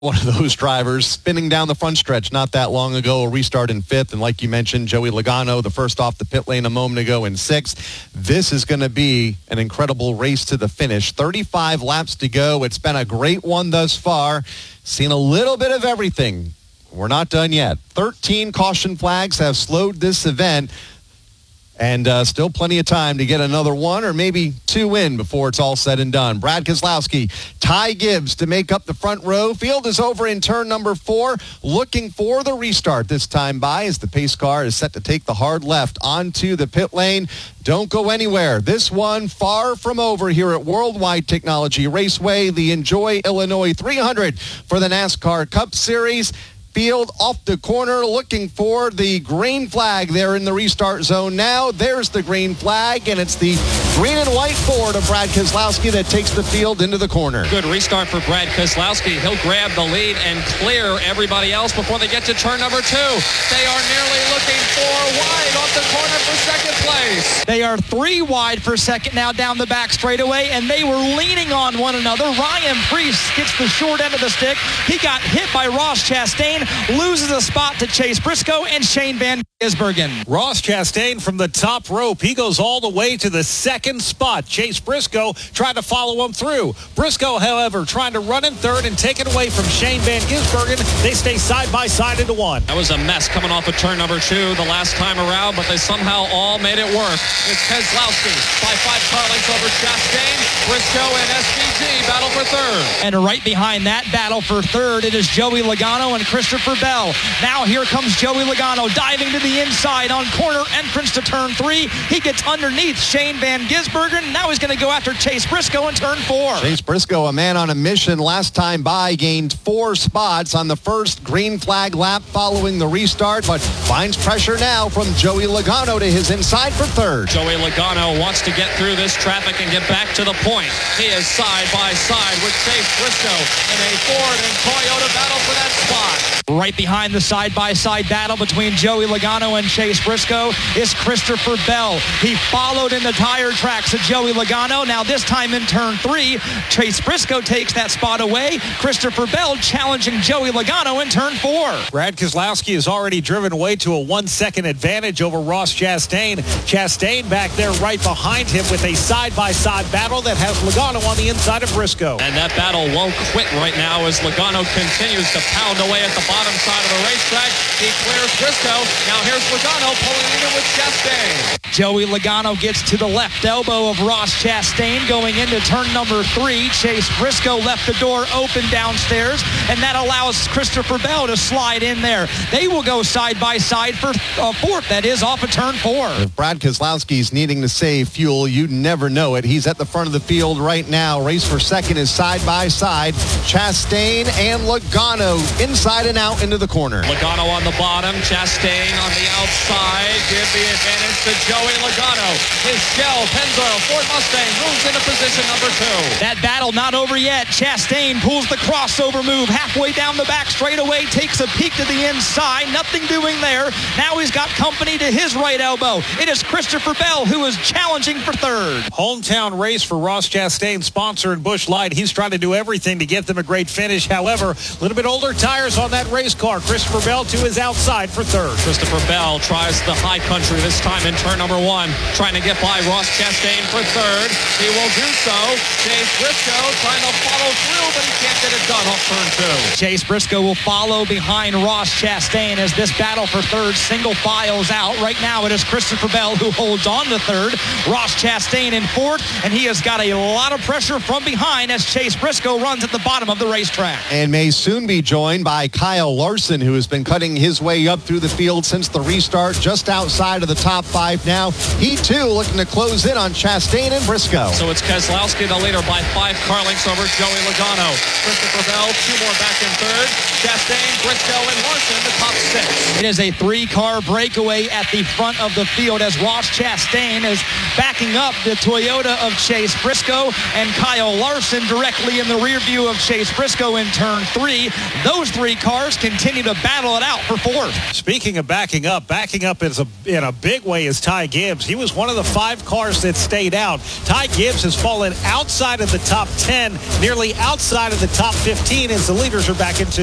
One of those drivers spinning down the front stretch not that long ago, a restart in fifth. And like you mentioned, Joey Logano, the first off the pit lane a moment ago in sixth. This is going to be an incredible race to the finish. 35 laps to go. It's been a great one thus far. Seen a little bit of everything. We're not done yet. 13 caution flags have slowed this event. And still plenty of time to get another one or maybe two in before it's all said and done. Brad Keselowski, Ty Gibbs to make up the front row. Field is over in turn number 4, looking for the restart this time by as the pace car is set to take the hard left onto the pit lane. Don't go anywhere. This one far from over here at Worldwide Technology Raceway, the Enjoy Illinois 300 for the NASCAR Cup Series. Field off the corner looking for the green flag there in the restart zone. Now there's the green flag, and it's the green and white Ford of Brad Keselowski that takes the field into the corner. Good restart for Brad Keselowski. He'll grab the lead and clear everybody else before they get to turn number 2. They are nearly looking 4 wide off the corner for second place. They are 3 wide for second now down the back straightaway, and they were leaning on one another. Ryan Preece gets the short end of the stick. He got hit by Ross Chastain, loses a spot to Chase Briscoe and Shane Van Gisbergen. Ross Chastain from the top rope. He goes all the way to the second spot. Chase Briscoe trying to follow him through. Briscoe, however, trying to run in third and take it away from Shane Van Gisbergen. They stay side by side into one. That was a mess coming off of turn number 2 the last time around, but they somehow all made it work. It's Keselowski by 5 car lengths over Chastain. Briscoe and SVG battle for third. And right behind that battle for third, it is Joey Logano and Christopher Bell. Now here comes Joey Logano diving to the inside on corner entrance to turn 3. He gets underneath Shane Van Gisbergen. Now he's going to go after Chase Briscoe in turn 4. Chase Briscoe, a man on a mission last time by, gained 4 spots on the first green flag lap following the restart, but finds pressure now from Joey Logano to his inside for third. Joey Logano wants to get through this traffic and get back to the point. He is side by side with Chase Briscoe in a Ford and Toyota battle for that spot. Right behind the side-by-side battle between Joey Logano and Chase Briscoe is Christopher Bell. He followed in the tire tracks of Joey Logano. Now this time in turn 3, Chase Briscoe takes that spot away. Christopher Bell challenging Joey Logano in turn 4. Brad Keselowski has already driven away to a 1-second advantage over Ross Chastain. Chastain back there right behind him with a side-by-side battle that has Logano on the inside of Briscoe. And that battle won't quit right now as Logano continues to pound away at the bottom side of the racetrack. He clears Briscoe. Now here's Logano pulling even with Chastain. Joey Logano gets to the left elbow of Ross Chastain going into turn number 3. Chase Briscoe left the door open downstairs, and that allows Christopher Bell to slide in there. They will go side by side for fourth. That is off of turn 4. If Brad Keselowski's needing to save fuel, you never know it. He's at the front of the field right now. Race for second is side by side. Chastain and Logano inside and out into the corner. Logano on the bottom, Chastain on the outside. Give the advantage to Joey Logano. His Shell Pennzoil Ford Mustang moves into position number 2. That battle not over yet. Chastain pulls the crossover move halfway down the back straightaway, takes a peek to the inside. Nothing doing there. Now he's got company to his right elbow. It is Christopher Bell who is challenging for third. Hometown race for Ross Chastain, sponsor in Busch Light. He's trying to do everything to get them a great finish. However, a little bit older tires on that race car. Christopher Bell to his outside for third. Christopher Bell tries the high country this time in turn number 1, trying to get by Ross Chastain for third. He will do so. Chase Briscoe trying to follow through, but he can't get it done off turn 2. Chase Briscoe will follow behind Ross Chastain as this battle for third single files out. Right now it is Christopher Bell who holds on to third. Ross Chastain in fourth, and he has got a lot of pressure from behind as Chase Briscoe runs at the bottom of the racetrack. And may soon be joined by Kyle Larson, who has been cutting his way up through the field since the restart, just outside of the top 5 now. He too looking to close in on Chastain and Briscoe. So it's Keselowski the leader by 5 car lengths over Joey Logano. Christopher Bell 2 more back in third. Chastain, Briscoe, and Larson the top 6. It is a 3-car breakaway at the front of the field as Ross Chastain is backing up the Toyota of Chase Briscoe, and Kyle Larson directly in the rear view of Chase Briscoe in turn 3. Those 3 cars continue to battle it out for fourth. Speaking of backing up is in a big way is Ty Gibbs. He was one of the 5 cars that stayed out. Ty Gibbs has fallen outside of the top 10, nearly outside of the top 15 as the leaders are back into